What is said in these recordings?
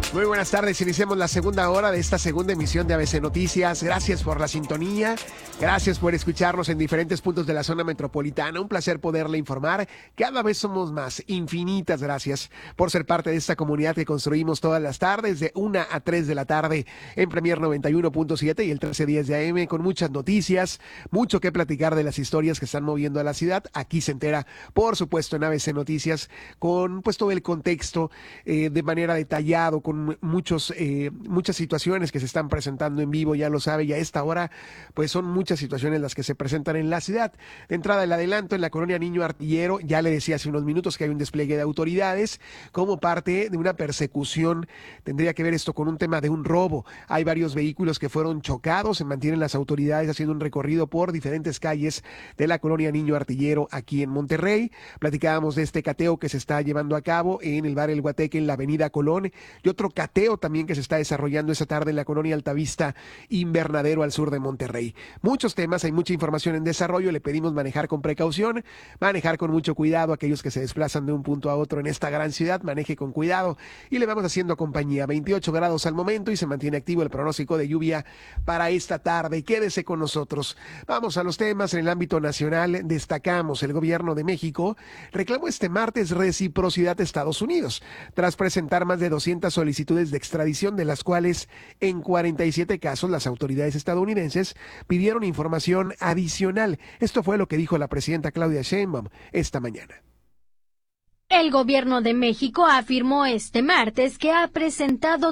Muy buenas tardes, iniciamos la segunda hora de esta segunda emisión de ABC Noticias. Gracias por la sintonía, gracias por escucharnos en diferentes puntos de la zona metropolitana. Un placer poderle informar, cada vez somos más. Infinitas gracias por ser parte de esta comunidad que construimos todas las tardes de 1 a 3 de la tarde en Premier 91.7 y el 1310 de AM, con muchas noticias, mucho que platicar de las historias que están moviendo a la ciudad. Aquí se entera, por supuesto, en ABC Noticias, con pues todo el contexto de manera detallado, con muchas situaciones que se están presentando en vivo, ya lo sabe, y a esta hora pues son muchas situaciones las que se presentan en la ciudad. De entrada, el adelanto en la colonia Niño Artillero, ya le decía hace unos minutos que hay un despliegue de autoridades como parte de una persecución. Tendría que ver esto con un tema de un robo. Hay varios vehículos que fueron chocados, se mantienen las autoridades haciendo un recorrido por diferentes calles de la colonia Niño Artillero aquí en Monterrey. Platicábamos de este cateo que se está llevando a cabo en el bar El Guateque en la avenida Colón, y otro cateo también que se está desarrollando esta tarde en la colonia Altavista Invernadero al sur de Monterrey. Muchos temas, hay mucha información en desarrollo, le pedimos manejar con precaución, manejar con mucho cuidado. Aquellos que se desplazan de un punto a otro en esta gran ciudad, maneje con cuidado y le vamos haciendo compañía. 28 grados al momento y se mantiene activo el pronóstico de lluvia para esta tarde. Quédese con nosotros. Vamos a los temas en el ámbito nacional. Destacamos, el gobierno de México reclamó este martes reciprocidad de Estados Unidos tras presentar más de 200 solicitudes de extradición, de las cuales en 47 casos las autoridades estadounidenses pidieron información adicional. Esto fue lo que dijo la presidenta Claudia Sheinbaum esta mañana. El gobierno de México afirmó este martes que ha presentado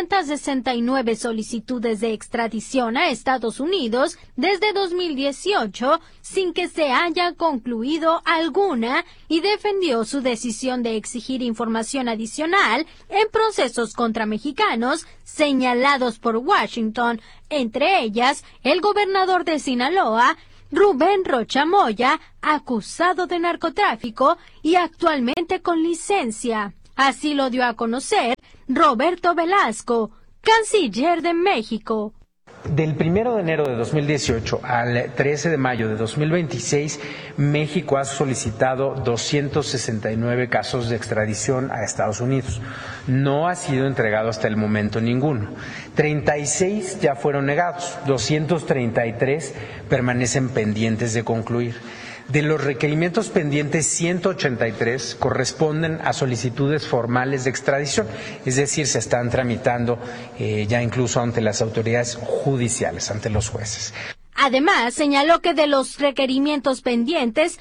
269 solicitudes de extradición a Estados Unidos desde 2018 sin que se haya concluido alguna, y defendió su decisión de exigir información adicional en procesos contra mexicanos señalados por Washington, entre ellas el gobernador de Sinaloa, Rubén Rocha Moya, acusado de narcotráfico y actualmente con licencia. Así lo dio a conocer Roberto Velasco, canciller de México. Del 1 de enero de 2018 al 13 de mayo de 2026, México ha solicitado 269 casos de extradición a Estados Unidos. No ha sido entregado hasta el momento ninguno. 36 ya fueron negados, 233 permanecen pendientes de concluir. De los requerimientos pendientes, 183 corresponden a solicitudes formales de extradición, es decir, se están tramitando ya incluso ante las autoridades judiciales, ante los jueces. Además, señaló que de los requerimientos pendientes,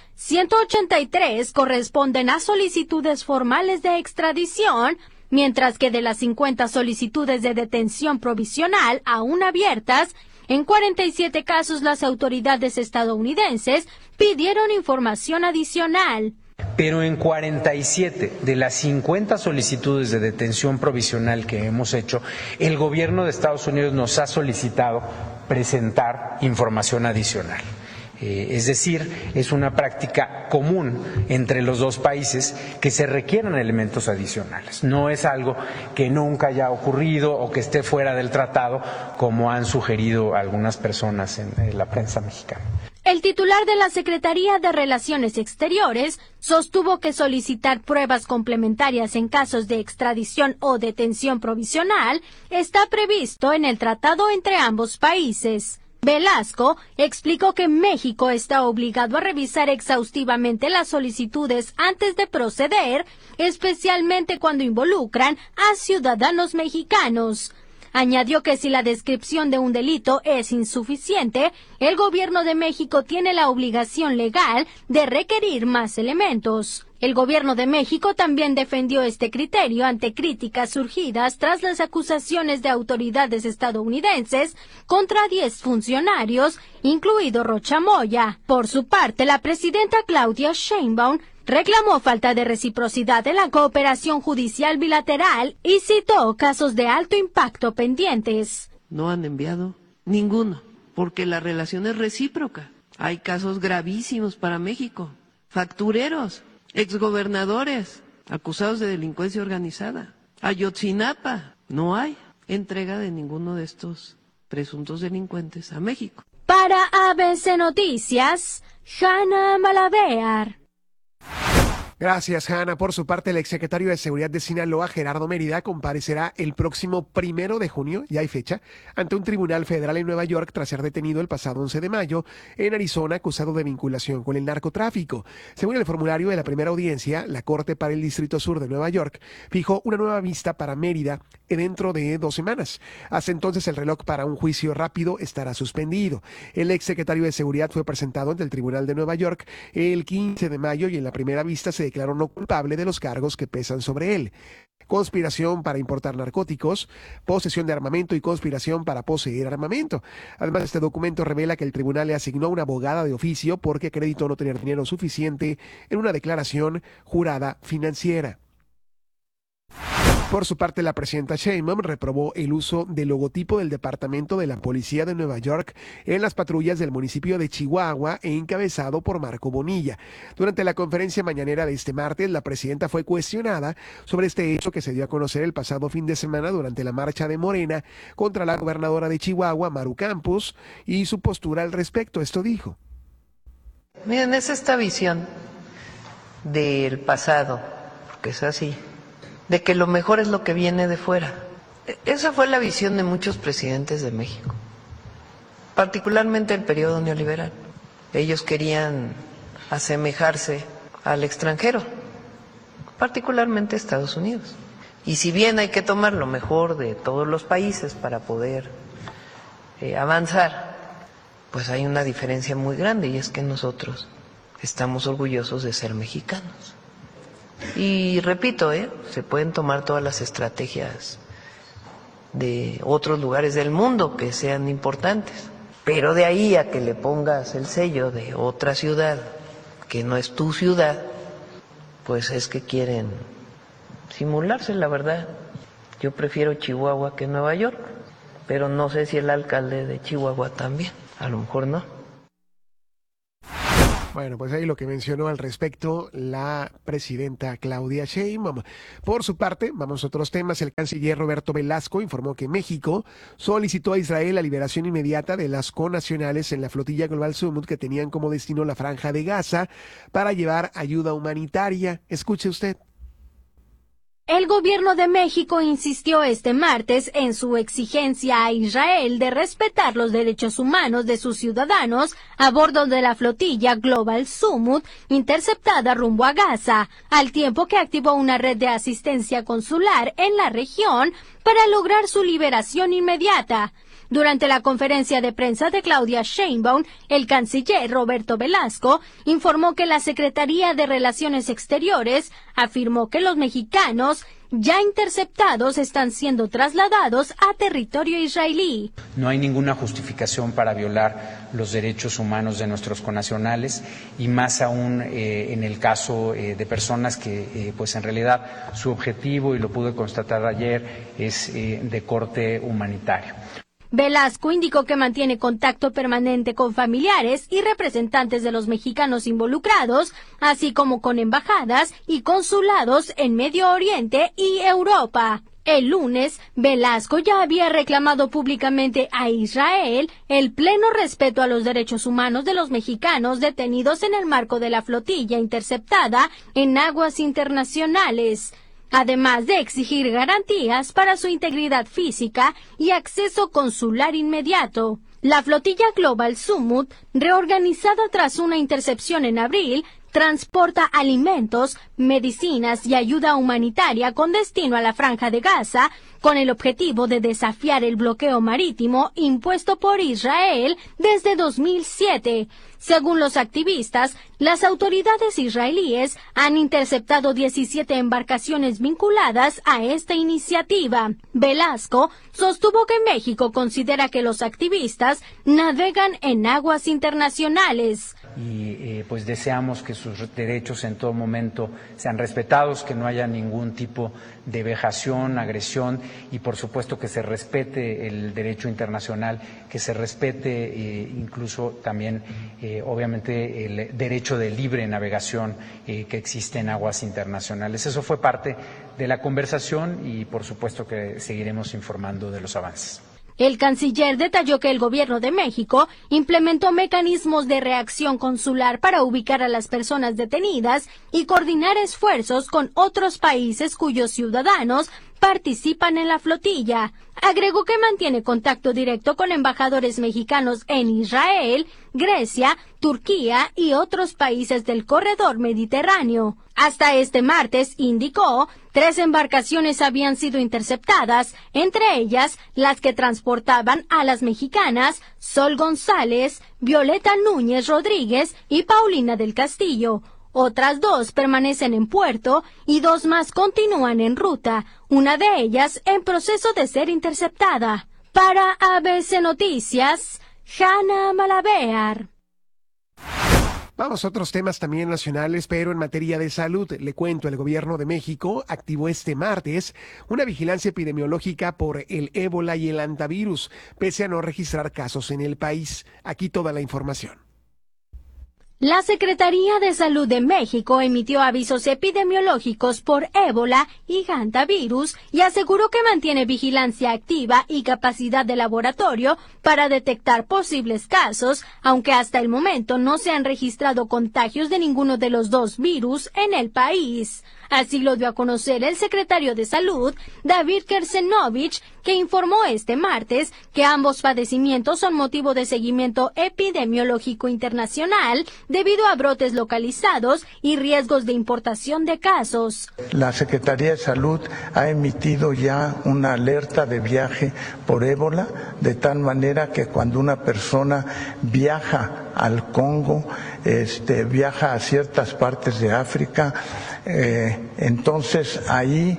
183 corresponden a solicitudes formales de extradición, mientras que de las 50 solicitudes de detención provisional aún abiertas, en 47 casos las autoridades estadounidenses pidieron información adicional. Pero en 47 de las 50 solicitudes de detención provisional que hemos hecho, el gobierno de Estados Unidos nos ha solicitado presentar información adicional. Es decir, es una práctica común entre los dos países que se requieran elementos adicionales. No es algo que nunca haya ocurrido o que esté fuera del tratado, como han sugerido algunas personas en la prensa mexicana. El titular de la Secretaría de Relaciones Exteriores sostuvo que solicitar pruebas complementarias en casos de extradición o detención provisional está previsto en el tratado entre ambos países. Velasco explicó que México está obligado a revisar exhaustivamente las solicitudes antes de proceder, especialmente cuando involucran a ciudadanos mexicanos. Añadió que si la descripción de un delito es insuficiente, el gobierno de México tiene la obligación legal de requerir más elementos. El gobierno de México también defendió este criterio ante críticas surgidas tras las acusaciones de autoridades estadounidenses contra 10 funcionarios, incluido Rocha Moya. Por su parte, la presidenta Claudia Sheinbaum reclamó falta de reciprocidad en la cooperación judicial bilateral y citó casos de alto impacto pendientes. No han enviado ninguno, porque la relación es recíproca. Hay casos gravísimos para México, factureros, exgobernadores acusados de delincuencia organizada. Ayotzinapa, no hay entrega de ninguno de estos presuntos delincuentes a México. Para ABC Noticias, Hanna Malavear. Gracias, Hanna. Por su parte, el exsecretario de Seguridad de Sinaloa, Gerardo Mérida, comparecerá el próximo 1 de junio, ya hay fecha, ante un tribunal federal en Nueva York tras ser detenido el pasado 11 de mayo en Arizona, acusado de vinculación con el narcotráfico. Según el formulario de la primera audiencia, la Corte para el Distrito Sur de Nueva York fijó una nueva vista para Mérida dentro de 2 semanas. Hasta entonces, el reloj para un juicio rápido estará suspendido. El exsecretario de Seguridad fue presentado ante el Tribunal de Nueva York el 15 de mayo y en la primera vista se declaró no culpable de los cargos que pesan sobre él: conspiración para importar narcóticos, posesión de armamento y conspiración para poseer armamento. Además, este documento revela que el tribunal le asignó una abogada de oficio porque acreditó no tener dinero suficiente en una declaración jurada financiera. Por su parte, la presidenta Sheinbaum reprobó el uso del logotipo del Departamento de la Policía de Nueva York en las patrullas del municipio de Chihuahua, encabezado por Marco Bonilla. Durante la conferencia mañanera de este martes, la presidenta fue cuestionada sobre este hecho que se dio a conocer el pasado fin de semana durante la marcha de Morena contra la gobernadora de Chihuahua, Maru Campos, y su postura al respecto. Esto dijo. Miren, es esta visión del pasado, que es así, de que lo mejor es lo que viene de fuera. Esa fue la visión de muchos presidentes de México, particularmente el periodo neoliberal. Ellos querían asemejarse al extranjero, particularmente Estados Unidos. Y si bien hay que tomar lo mejor de todos los países para poder avanzar, pues hay una diferencia muy grande, y es que nosotros estamos orgullosos de ser mexicanos. Y repito, se pueden tomar todas las estrategias de otros lugares del mundo que sean importantes, pero de ahí a que le pongas el sello de otra ciudad que no es tu ciudad, pues es que quieren simularse, la verdad. Yo prefiero Chihuahua que Nueva York, pero no sé si el alcalde de Chihuahua también, a lo mejor no. Bueno, pues ahí lo que mencionó al respecto la presidenta Claudia Sheinbaum. Por su parte, vamos a otros temas. El canciller Roberto Velasco informó que México solicitó a Israel la liberación inmediata de las connacionales en la flotilla Global Summit que tenían como destino la Franja de Gaza para llevar ayuda humanitaria. Escuche usted. El gobierno de México insistió este martes en su exigencia a Israel de respetar los derechos humanos de sus ciudadanos a bordo de la flotilla Global Summit interceptada rumbo a Gaza, al tiempo que activó una red de asistencia consular en la región para lograr su liberación inmediata. Durante la conferencia de prensa de Claudia Sheinbaum, el canciller Roberto Velasco informó que la Secretaría de Relaciones Exteriores afirmó que los mexicanos ya interceptados están siendo trasladados a territorio israelí. No hay ninguna justificación para violar los derechos humanos de nuestros connacionales y más aún en el caso de personas que pues en realidad su objetivo, y lo pude constatar ayer, es de corte humanitario. Velasco indicó que mantiene contacto permanente con familiares y representantes de los mexicanos involucrados, así como con embajadas y consulados en Medio Oriente y Europa. El lunes, Velasco ya había reclamado públicamente a Israel el pleno respeto a los derechos humanos de los mexicanos detenidos en el marco de la flotilla interceptada en aguas internacionales, además de exigir garantías para su integridad física y acceso consular inmediato. La flotilla Global Summit, reorganizada tras una intercepción en abril, transporta alimentos, medicinas y ayuda humanitaria con destino a la Franja de Gaza, con el objetivo de desafiar el bloqueo marítimo impuesto por Israel desde 2007. Según los activistas, las autoridades israelíes han interceptado 17 embarcaciones vinculadas a esta iniciativa. Velasco sostuvo que México considera que los activistas navegan en aguas internacionales. Y pues deseamos que sus derechos en todo momento sean respetados, que no haya ningún tipo de vejación, agresión, y por supuesto que se respete el derecho internacional, que se respete incluso también obviamente el derecho de libre navegación que existe en aguas internacionales. Eso fue parte de la conversación y por supuesto que seguiremos informando de los avances. El canciller detalló que el gobierno de México implementó mecanismos de reacción consular para ubicar a las personas detenidas y coordinar esfuerzos con otros países cuyos ciudadanos participan en la flotilla. Agregó que mantiene contacto directo con embajadores mexicanos en Israel, Grecia, Turquía y otros países del corredor mediterráneo. Hasta este martes, indicó, 3 embarcaciones habían sido interceptadas, entre ellas las que transportaban a las mexicanas Sol González, Violeta Núñez Rodríguez y Paulina del Castillo. Otras 2 permanecen en puerto y 2 más continúan en ruta, una de ellas en proceso de ser interceptada. Para ABC Noticias, Hanna Malabear. Vamos a otros temas también nacionales, pero en materia de salud. Le cuento, el gobierno de México activó este martes una vigilancia epidemiológica por el ébola y el hantavirus, pese a no registrar casos en el país. Aquí toda la información. La Secretaría de Salud de México emitió avisos epidemiológicos por ébola y hantavirus y aseguró que mantiene vigilancia activa y capacidad de laboratorio para detectar posibles casos, aunque hasta el momento no se han registrado contagios de ninguno de los 2 virus en el país. Así lo dio a conocer el secretario de Salud, David Kersenovich, que informó este martes que ambos padecimientos son motivo de seguimiento epidemiológico internacional debido a brotes localizados y riesgos de importación de casos. La Secretaría de Salud ha emitido ya una alerta de viaje por ébola, de tal manera que cuando una persona viaja al Congo, viaja a ciertas partes de África, entonces ahí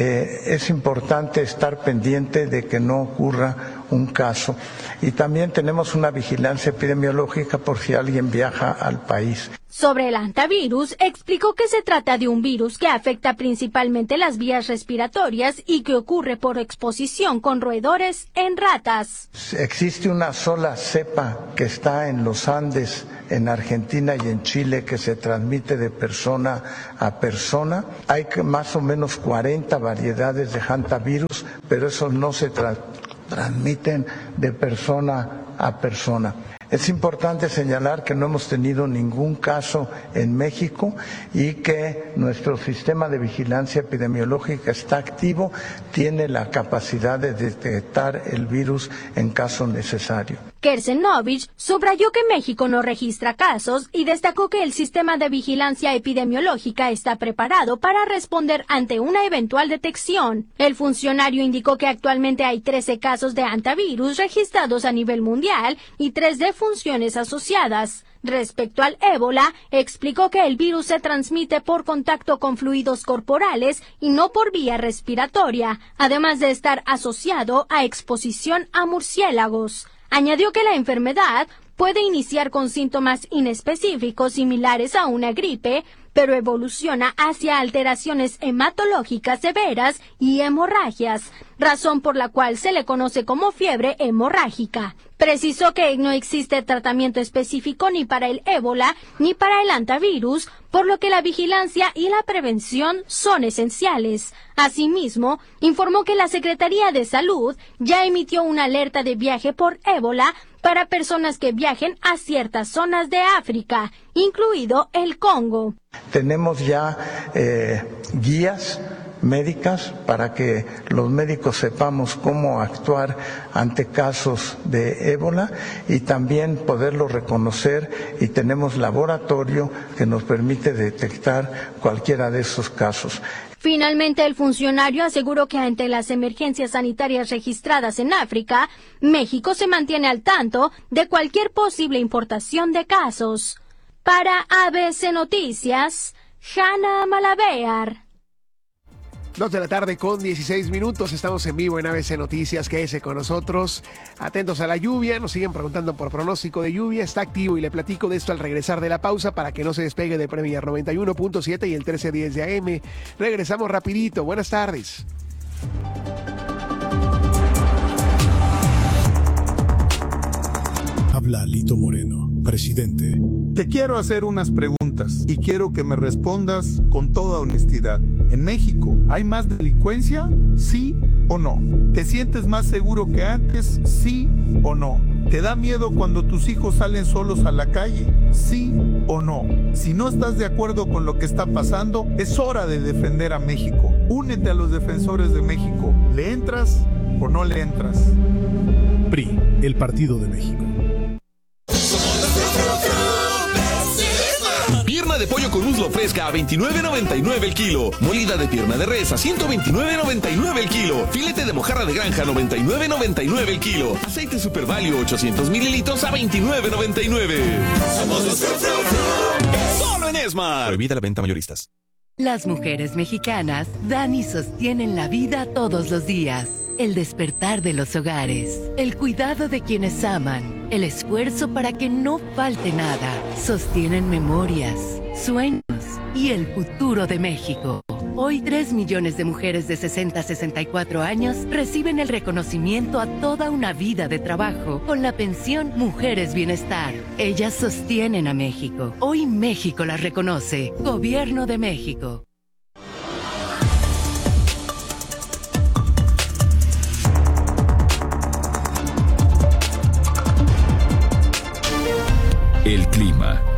es importante estar pendiente de que no ocurra un caso. Y también tenemos una vigilancia epidemiológica por si alguien viaja al país. Sobre el hantavirus, explicó que se trata de un virus que afecta principalmente las vías respiratorias y que ocurre por exposición con roedores en ratas. Existe una sola cepa que está en los Andes, en Argentina y en Chile, que se transmite de persona a persona. Hay más o menos 40 variedades de hantavirus, pero esos no se transmiten de persona a persona. Es importante señalar que no hemos tenido ningún caso en México y que nuestro sistema de vigilancia epidemiológica está activo, tiene la capacidad de detectar el virus en caso necesario. Kersenovich subrayó que México no registra casos y destacó que el sistema de vigilancia epidemiológica está preparado para responder ante una eventual detección. El funcionario indicó que actualmente hay 13 casos de hantavirus registrados a nivel mundial y 3 defunciones asociadas. Respecto al ébola, explicó que el virus se transmite por contacto con fluidos corporales y no por vía respiratoria, además de estar asociado a exposición a murciélagos. Añadió que la enfermedad puede iniciar con síntomas inespecíficos similares a una gripe, pero evoluciona hacia alteraciones hematológicas severas y hemorragias, razón por la cual se le conoce como fiebre hemorrágica. Precisó que no existe tratamiento específico ni para el ébola ni para el hantavirus, por lo que la vigilancia y la prevención son esenciales. Asimismo, informó que la Secretaría de Salud ya emitió una alerta de viaje por ébola para personas que viajen a ciertas zonas de África, incluido el Congo. Tenemos ya guías médicas para que los médicos sepamos cómo actuar ante casos de ébola y también poderlo reconocer, y tenemos laboratorio que nos permite detectar cualquiera de esos casos. Finalmente, el funcionario aseguró que ante las emergencias sanitarias registradas en África, México se mantiene al tanto de cualquier posible importación de casos. Para ABC Noticias, Hanna Malabear. 2:16 p.m. Estamos en vivo en ABC Noticias. Quédese con nosotros. Atentos a la lluvia. Nos siguen preguntando por pronóstico de lluvia. Está activo y le platico de esto al regresar de la pausa para que no se despegue de Premier 91.7 y el 1310 de AM. Regresamos rapidito. Buenas tardes. Habla Alito Moreno, presidente. Te quiero hacer unas preguntas y quiero que me respondas con toda honestidad. ¿En México hay más delincuencia? ¿Sí o no? ¿Te sientes más seguro que antes? ¿Sí o no? ¿Te da miedo cuando tus hijos salen solos a la calle? ¿Sí o no? Si no estás de acuerdo con lo que está pasando, es hora de defender a México. Únete a los defensores de México. ¿Le entras o no le entras? PRI, el Partido de México. Pierna de pollo con muslo fresca a $29.99 el kilo. Molida de pierna de res a $129.99 el kilo. Filete de mojarra de granja a $99.99 el kilo. Aceite Super Value 800 mililitros a $29.99. Somos los solo en Esmar. Prohibida la venta mayoristas. Las mujeres mexicanas dan y sostienen la vida todos los días. El despertar de los hogares, el cuidado de quienes aman, el esfuerzo para que no falte nada. Sostienen memorias, sueños y el futuro de México. Hoy 3 millones de mujeres de 60 a 64 años reciben el reconocimiento a toda una vida de trabajo con la pensión Mujeres Bienestar. Ellas sostienen a México. Hoy México las reconoce. Gobierno de México. El clima.